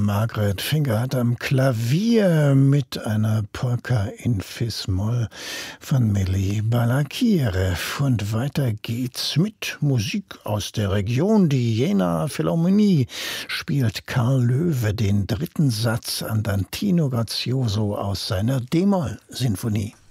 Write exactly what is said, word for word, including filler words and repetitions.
Margret Fingert am Klavier mit einer Polka in Fis-Moll von Meli Balakirev. Und weiter geht's mit Musik aus der Region. Die Jenaer Philharmonie spielt Karl Löwe den dritten Satz Andantino Grazioso aus seiner D-Moll-Sinfonie.